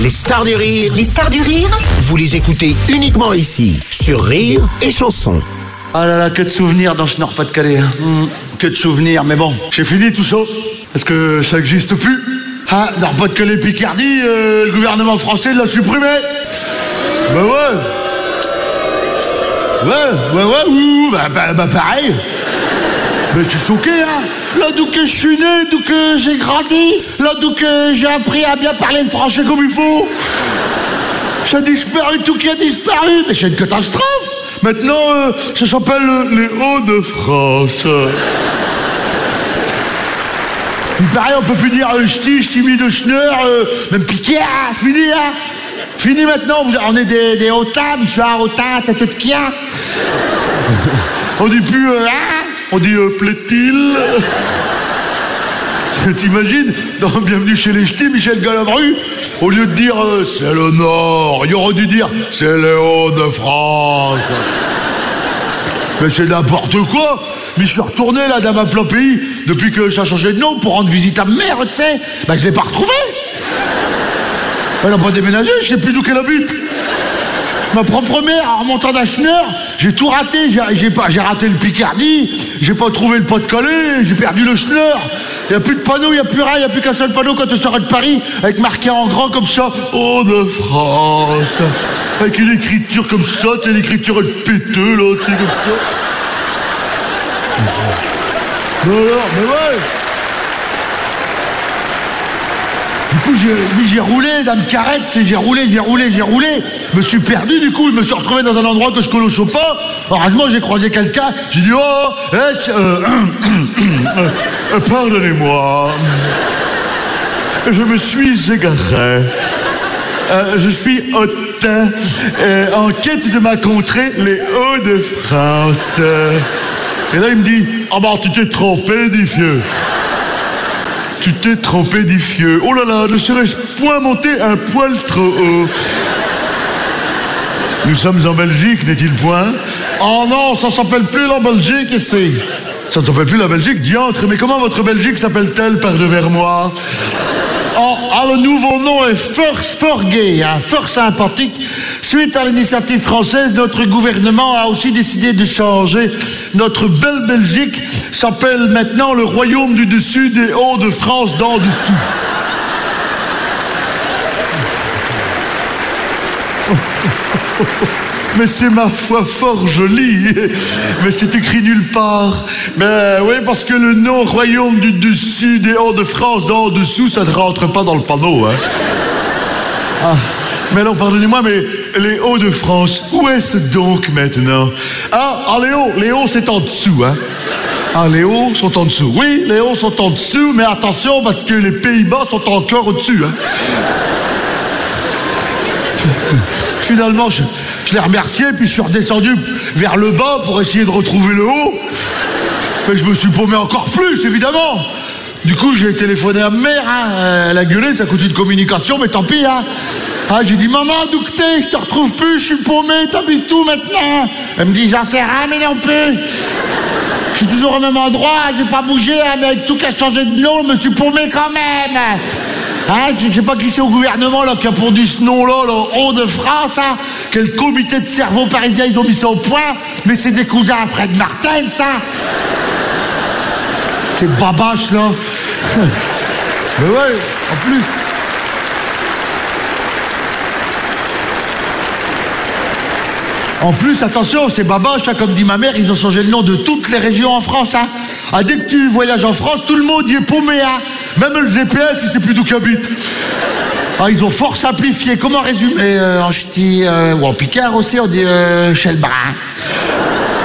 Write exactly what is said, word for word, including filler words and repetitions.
Les stars du rire. Les stars du rire. Vous les écoutez uniquement ici, sur Rire et Chanson. Ah là là, que de souvenirs dans ce Nord-Pas-de-Calais. Hein. Mmh, que de souvenirs, mais bon, j'ai fini tout ça. Parce que ça n'existe plus. Hein, Nord-Pas-de-Calais, Picardie, euh, le gouvernement français l'a supprimé. Bah ouais. Ouais, ouais, ouais, ouh, bah, bah, bah pareil. Mais je suis choqué, hein. Là d'où que je suis né, d'où que j'ai grandi, là d'où que j'ai appris à bien parler le français comme il faut. Ça a disparu, tout qui a disparu. Mais c'est une catastrophe. Maintenant, euh, ça s'appelle euh, les Hauts-de-France. Il paraît, on peut plus dire euh, ch'ti, ch'timi de schneur, euh, même piqué, hein, fini, hein. Fini maintenant, vous, on est des, des Hautins, Michard, Hautain, tête de kia. On dit plus, euh, hein, on dit euh, plaît-il. T'imagines, dans Bienvenue chez les Ch'tis, Michel Galabru, au lieu de dire euh, c'est le Nord, il aurait dû dire c'est les Hauts-de-France. Mais c'est n'importe quoi. Mais je suis retourné là dans ma plein pays depuis que ça a changé de nom pour rendre visite à ma mère, tu sais. Ben je l'ai pas retrouvée. Elle n'a pas déménagé, je sais plus d'où qu'elle habite. Ma propre mère, en remontant d'Acheneur, j'ai tout raté. J'ai, j'ai, pas, j'ai raté le Picardie, j'ai pas trouvé le Pas-de-Calais, j'ai perdu le Schneur. Il n'y a plus de panneau, il n'y a plus rien, il n'y a plus qu'un seul panneau quand tu sors de Paris, avec marqué en grand comme ça, Hauts-de-France. Avec une écriture comme ça, tu sais, l'écriture elle péteux, là, tu sais, comme ça. Mais alors, mais ouais. Du coup, j'ai, j'ai roulé dans une carrette, j'ai roulé, j'ai roulé, j'ai roulé. Je me suis perdu, du coup, je me suis retrouvé dans un endroit que je connaissais pas. Heureusement, j'ai croisé quelqu'un. J'ai dit, oh, eh, euh, euh, euh, pardonnez-moi. Je me suis égaré. Euh, je suis hautain, euh, en quête de ma contrée, les Hauts-de-France. Et là, il me dit, ah bah, tu t'es trompé, dit vieux. Tu t'es trompé, dit vieux. Oh là là, ne serais-je point monté un poil trop haut? Nous sommes en Belgique, n'est-il point? Oh non, ça s'appelle plus la Belgique ici. Ça ne s'appelle plus la Belgique, diantre. Mais comment votre Belgique s'appelle-t-elle par devers moi? Oh, ah, le nouveau nom est fort, fort gay, hein, fort sympathique. Suite à l'initiative française, notre gouvernement a aussi décidé de changer. Notre belle Belgique s'appelle maintenant le Royaume du Dessus des Hauts-de-France d'en dessous. Mais c'est ma foi fort joli. Mais c'est écrit nulle part. Mais oui, parce que le nom Royaume du Dessus des Hauts-de-France d'en dessous, ça ne rentre pas dans le panneau, hein. Ah. Mais alors, pardonnez-moi, mais les Hauts-de-France, où est-ce donc maintenant? Ah, ah, les Hauts, les Hauts, c'est en dessous, hein. Ah, les Hauts sont en dessous. Oui, les Hauts sont en dessous, mais attention, parce que les Pays-Bas sont encore au-dessus, hein. Finalement, je, je l'ai remercié, puis je suis redescendu vers le bas pour essayer de retrouver le haut. Mais je me suis paumé encore plus, évidemment. Du coup, j'ai téléphoné à ma mère, hein. Elle a gueulé, ça coûte une communication, mais tant pis, hein. Ah, j'ai dit, maman, d'où que t'es? Je te retrouve plus, je suis paumé, t'habites où maintenant? Elle me dit, j'en sais rien, mais non plus. Je suis toujours au même endroit, j'ai pas bougé, hein, mais avec tout qui a changé de nom, je me suis paumé quand même. Hein, je sais pas qui c'est au gouvernement là qui a pondu ce nom-là, là, Hauts-de-France, hein. Quel comité de cerveau parisien ils ont mis ça au point, mais c'est des cousins à Fred Martin, ça. C'est Babache, là. Mais ouais, en plus. En plus, attention, c'est Babache, hein, comme dit ma mère, ils ont changé le nom de toutes les régions en France, hein. Ah, dès que tu voyages en France, tout le monde y est paumé, hein. Même le G P S, il sait plus d'où qu'habite. Ah, ils ont fort simplifié. Comment résumer euh, en ch'ti euh, ou en picard aussi, on dit euh, chez le bras.